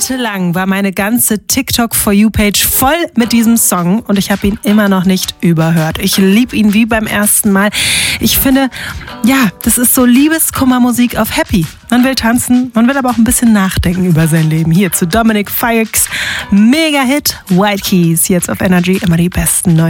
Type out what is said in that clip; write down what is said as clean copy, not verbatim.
monatelang war meine ganze TikTok-For-You-Page voll mit diesem Song und ich habe ihn immer noch nicht überhört. Ich liebe ihn wie beim ersten Mal. Ich finde, ja, das ist so Liebeskummermusik auf Happy. Man will tanzen, man will aber auch ein bisschen nachdenken über sein Leben. Hier zu Dominic Fike, Mega-Hit, White Keys, jetzt auf Energy, immer die besten neuen.